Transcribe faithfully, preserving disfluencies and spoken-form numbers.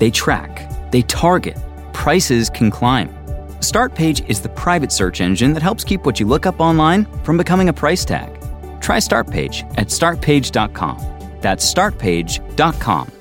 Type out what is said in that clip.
They track, they target, prices can climb. Startpage is the private search engine that helps keep what you look up online from becoming a price tag. Try Startpage at start page dot com. That's start page dot com.